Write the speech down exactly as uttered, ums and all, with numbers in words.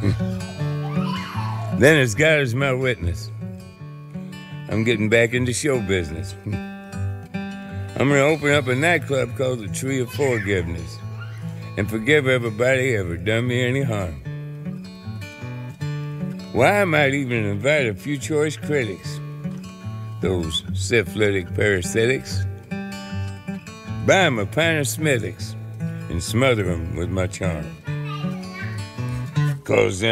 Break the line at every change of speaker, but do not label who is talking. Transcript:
Then as God is my witness, I'm getting back into show business. I'm gonna open up a nightclub called the Tree of Forgiveness and forgive everybody ever done me any harm. Why, I might even invite a few choice critics, those syphilitic parasitics, buy 'em a pint of Smithwick's and smother 'em with my charm. 'Cause